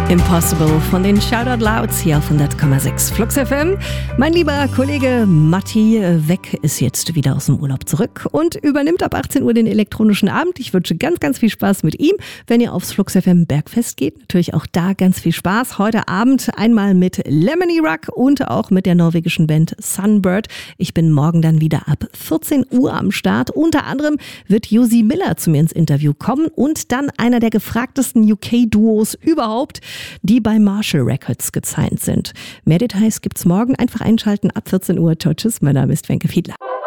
Impossible von den Shoutout Louds hier auf 100,6 Flux FM. Mein lieber Kollege Matti Weck ist jetzt wieder aus dem Urlaub zurück und übernimmt ab 18 Uhr den elektronischen Abend. Ich wünsche ganz, ganz viel Spaß mit ihm, wenn ihr aufs Flux FM Bergfest geht. Natürlich auch da ganz viel Spaß. Heute Abend einmal mit Lemony Rock und auch mit der norwegischen Band Sunbird. Ich bin morgen dann wieder ab 14 Uhr am Start. Unter anderem wird Josie Miller zu mir ins Interview kommen und dann einer der gefragtesten UK-Duos überhaupt, die bei Marshall Records gesigned sind. Mehr Details gibt's morgen. Einfach einschalten ab 14 Uhr. Ciao, tschüss. Mein Name ist Wenke Fiedler.